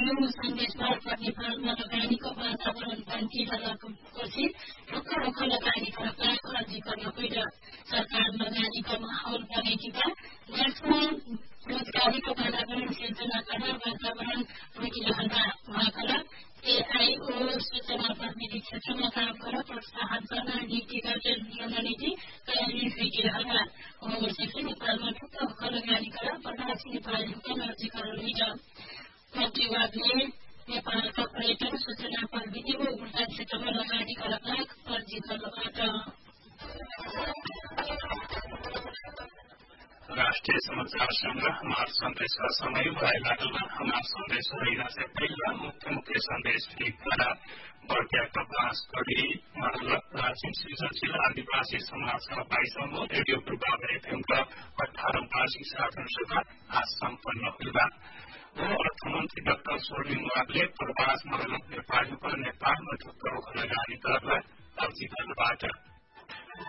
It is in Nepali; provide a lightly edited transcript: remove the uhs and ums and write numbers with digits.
यो सन्देश मार्फत नेपालमा लगानीको वातावरण बन्किरहेपछि रोक्ख लगानीकर्ता अर्जी गर्न गएर सरकार लगानीको माहौल बनेकीका देशमा रोजगारीको वातावरण सिर्जना गर्न वातावरण रोकिरहँदा उहाँका एआईओ सूचना प्रविधि क्षेत्रमा काम गर्न प्रोत्साहन गर्न नीतिगत रणनीति तयारी भइरहँदा उहाँले नेपालमा रोक्ख लगानीकरण प्रवासी नेपालीका अर्जीकरण होइन प्रतिवादले नेपालका पर्यटन सूचना प्रविधि व ऊर्जा क्षेत्रमा लगानीकरणका अर्जी गर्नबाट राष्ट्रीय समाचार संग्रह हमार संदेश का समय वायरल हमार संदेश रहीना से पहला मुख्य संदेश द्वारा बर्दिया कपास कड़ी मरल प्राचीन सृजनशील आदिवासी समाज का 22वां रेडियो प्रभाव एफएम का 18 वार्षिक साधारण सभा आज सम्पन्न हुआ। अर्थमन्त्री डाक्टर स्वर्णिम वागले प्रवास मरल नेपालीको नेपालमा ढुक्क लगानी गर्न अर्जी गर्नबाट